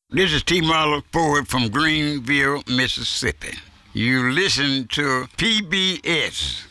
This is T. Marlowe Ford from Greenville, Mississippi. You listen to PBS.